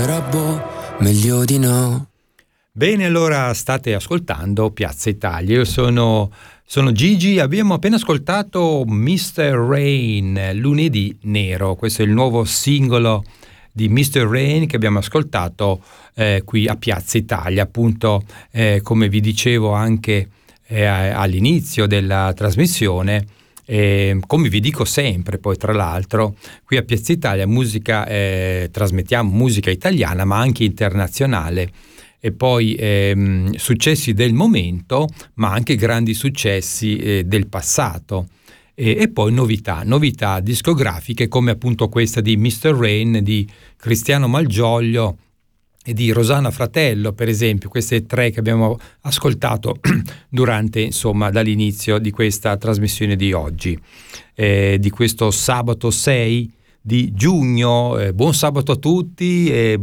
Meglio di no. Bene, allora state ascoltando Piazza Italia. Io sono Gigi. Abbiamo appena ascoltato Mr. Rain, Lunedì Nero. Questo è il nuovo singolo di Mr. Rain che abbiamo ascoltato qui a Piazza Italia. Appunto, come vi dicevo anche all'inizio della trasmissione, come vi dico sempre, poi tra l'altro qui a Piazza Italia trasmettiamo musica italiana ma anche internazionale, e poi successi del momento ma anche grandi successi del passato, e poi novità discografiche come appunto questa di Mr. Rain di Cristiano Malgioglio e di Rosanna Fratello, per esempio, queste tre che abbiamo ascoltato durante, dall'inizio di questa trasmissione di oggi, di questo sabato 6 di giugno. Buon sabato a tutti e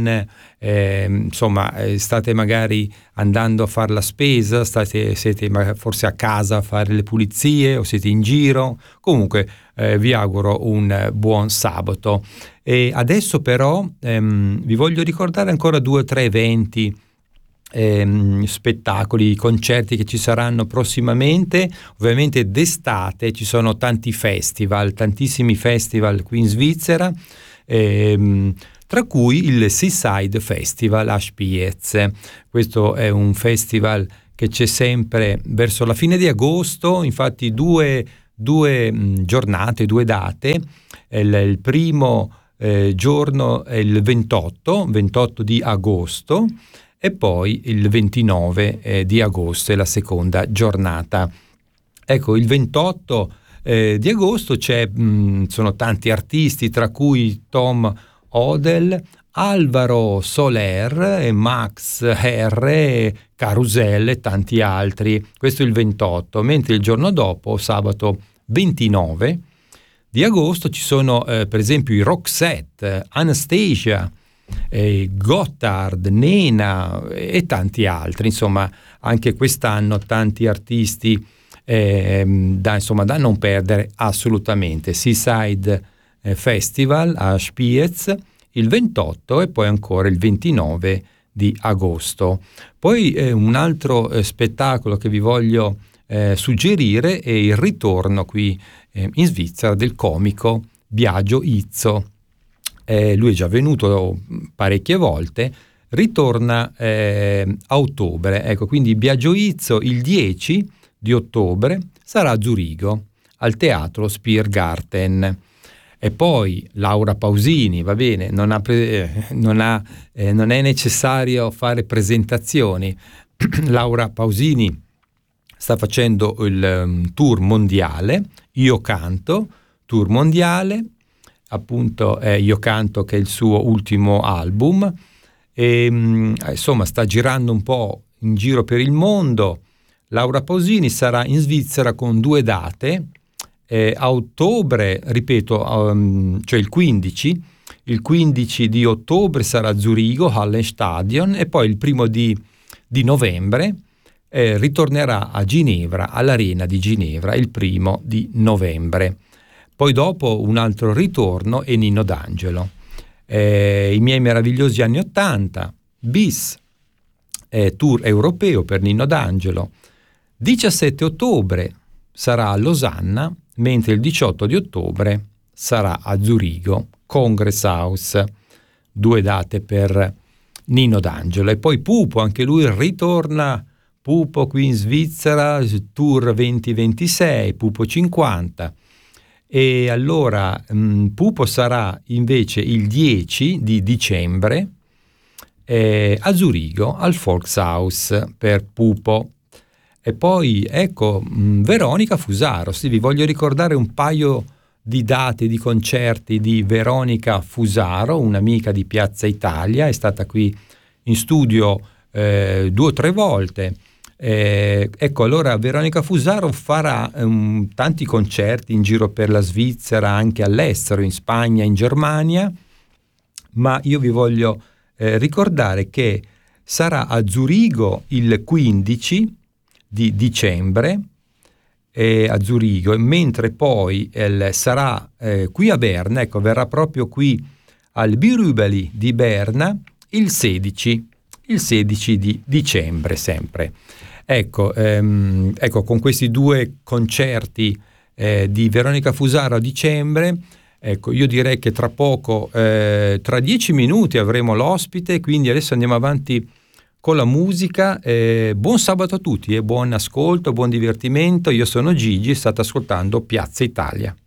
state magari andando a fare la spesa, siete forse a casa a fare le pulizie o siete in giro. Comunque vi auguro un buon sabato. E adesso però vi voglio ricordare ancora 2 o 3 eventi, spettacoli, concerti che ci saranno prossimamente. Ovviamente d'estate ci sono tantissimi festival qui in Svizzera, tra cui il Seaside Festival a Spiez. Questo è un festival che c'è sempre verso la fine di agosto, infatti due giornate, 2 date. Il primo giorno è il 28 di agosto e poi il 29 di agosto è la seconda giornata. Ecco, il 28 di agosto sono tanti artisti, tra cui Tom Odell, Alvaro Soler e Max R, Carousel e tanti altri. Questo è il 28, mentre il giorno dopo, sabato 29 di agosto, ci sono per esempio i Roxette, Anastasia, Gotthard, Nena e tanti altri. Insomma, anche quest'anno tanti artisti da non perdere assolutamente. Seaside Festival a Spiez il 28 e poi ancora il 29 di agosto. Poi un altro spettacolo che vi voglio suggerire è il ritorno qui in Svizzera del comico Biagio Izzo. Lui è già venuto parecchie volte, ritorna a ottobre. Ecco, quindi Biagio Izzo il 10 di ottobre sarà a Zurigo al teatro Spiergarten. E poi Laura Pausini, va bene, non è necessario fare presentazioni. Laura Pausini sta facendo il tour mondiale, Io Canto, tour mondiale, appunto Io Canto, che è il suo ultimo album, e sta girando un po' in giro per il mondo. Laura Pausini sarà in Svizzera con 2 date, a ottobre, ripeto, cioè il 15 di ottobre sarà a Zurigo, Hallenstadion, e poi il 1 di novembre ritornerà a Ginevra, all'Arena di Ginevra, il 1 di novembre. Poi dopo un altro ritorno è Nino D'Angelo. I miei meravigliosi anni '80, bis, tour europeo per Nino D'Angelo. 17 ottobre sarà a Losanna, mentre il 18 di ottobre sarà a Zurigo, Congress House. 2 date per Nino D'Angelo. E poi Pupo, anche lui ritorna, Pupo qui in Svizzera, tour 2026, Pupo 50. E allora Pupo sarà invece il 10 di dicembre a Zurigo, al Volkshaus per Pupo. E poi ecco Veronica Fusaro. Sì, vi voglio ricordare un paio di date di concerti di Veronica Fusaro, un'amica di Piazza Italia, è stata qui in studio 2 o 3 volte. Ecco, allora Veronica Fusaro farà tanti concerti in giro per la Svizzera, anche all'estero, in Spagna, in Germania, ma io vi voglio ricordare che sarà a Zurigo il 15 di dicembre, a Zurigo, mentre poi sarà qui a Berna, ecco, verrà proprio qui al Birubali di Berna il 16 di dicembre sempre. Ecco, con questi 2 concerti di Veronica Fusaro a dicembre, ecco, io direi che tra poco, tra 10 minuti avremo l'ospite, quindi adesso andiamo avanti con la musica. Buon sabato a tutti e buon ascolto, buon divertimento. Io sono Gigi, state ascoltando Piazza Italia.